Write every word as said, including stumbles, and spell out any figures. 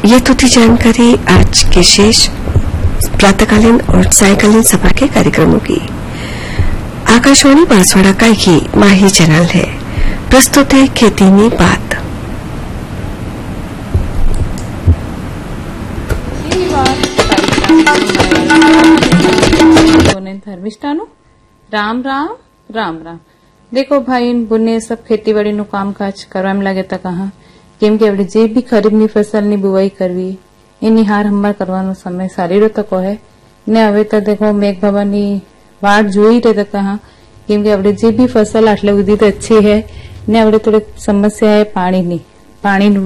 ये तो थी जानकारी आज के शेष प्रातःकालीन और सायकालीन सभा के कार्यक्रमों की। आकाशवाणी बांसवाड़ा का ये माही चैनल है। प्रस्तुत है खेती में बात। धर्मिष्ठानु राम राम राम राम। देखो भाई बुने सब खेती बाड़ी नु काम काज करवा में लगे कहा केम के अपने जे भी खरीबनी फसल ની बुवाई करवी એની હાર હમર કરવાનો સમય સારી રહ્યો તો કહે ને હવે તો देखो મેઘ ભવનની વાટ જોઈ રહે તો કहा કેમ કે આપણે જે भी फसल આટલે સુધી તો अच्छी है ને આપણે થોડી સમસ્યા है પાણીની પાણી